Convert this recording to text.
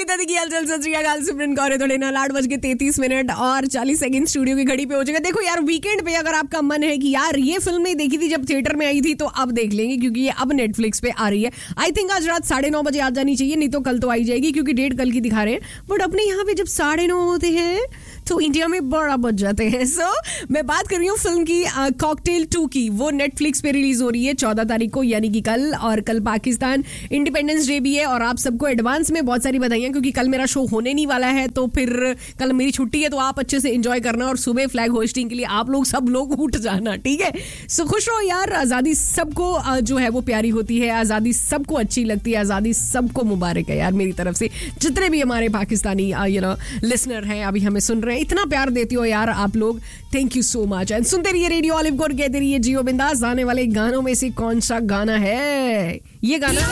दादा दी की हालचाल सत श्री अकाल सिमरन कौर है थोड़े ना 8:33 और 40 सेकंड स्टूडियो की घड़ी पे हो जाएगा। देखो यार वीकेंड पे अगर आपका मन है कि यार ये फिल्म नहीं देखी थी जब थिएटर में आई थी तो अब देख लेंगे क्योंकि ये अब नेटफ्लिक्स पे आ रही है। आई थिंक आज रात 9:30 बजे आ जानी चाहिए, नहीं तो कल तो आई जाएगी क्योंकि डेट कल की दिखा रहे हैं। बट अपने यहाँ पे जब 9:30 होते हैं तो इंडिया में बड़ा बच जाते हैं। सो मैं बात कर रही हूँ फिल्म की कॉकटेल 2 की। वो नेटफ्लिक्स पे रिलीज हो रही है 14 तारीख को यानी कि कल। और कल पाकिस्तान इंडिपेंडेंस डे भी है और आप सबको एडवांस में बहुत सारी बधाइयां क्योंकि कल मेरा शो होने नहीं वाला है। तो फिर कल मेरी छुट्टी है तो आप अच्छे से एंजॉय करना और सुबह फ्लैग होस्टिंग के लिए आप लोग सब लोग उठ जाना, ठीक है। सो खुश रहो यार। आज़ादी सबको जो है वो प्यारी होती है, आज़ादी सबको अच्छी लगती है, आज़ादी सबको मुबारक है यार मेरी तरफ से। जितने भी हमारे पाकिस्तानी लिसनर हैं अभी हमें सुन रहे हैं, इतना प्यार देती हो यार आप लोग, thank you so much. And सुनते रहिए रेडियो ऑलिव कोर, कहते रहिए जियो बिंदास। आने वाले गानों में से कौन सा गाना है ये गाना?